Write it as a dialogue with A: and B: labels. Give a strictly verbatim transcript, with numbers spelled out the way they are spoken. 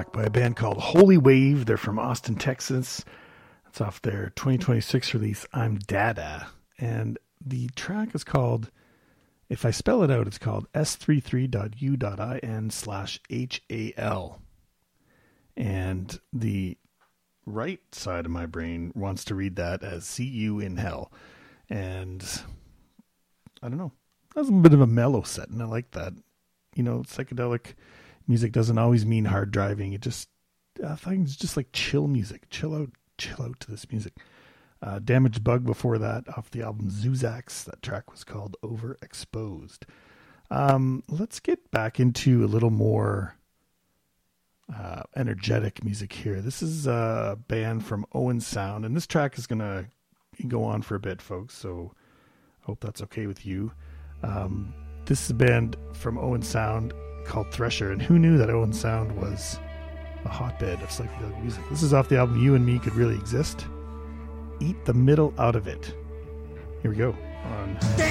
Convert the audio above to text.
A: track by a band called Holy Wave. They're from Austin, Texas. That's off their twenty twenty-six release, I'm Dada. And the track is called, if I spell it out, it's called S thirty-three dot U dot I N slash H A L. And the right side of my brain wants to read that as See You in Hell. And I don't know. That's a bit of a mellow set, and I like that. You know, psychedelic music doesn't always mean hard driving. It just, I think it's just like chill music. Chill out, chill out to this music. Uh, Damaged Bug before that, off the album Zuzax. That track was called Overexposed. Um, let's get back into a little more uh, energetic music here. This is a band from Owen Sound, and this track is going to go on for a bit, folks, so I hope that's okay with you. Um, this is a band from Owen Sound called Thresher, and who knew that Owen Sound was a hotbed of psychedelic music. This is off the album You and Me Could Really Exist. Eat the Middle Out of It. Here we go on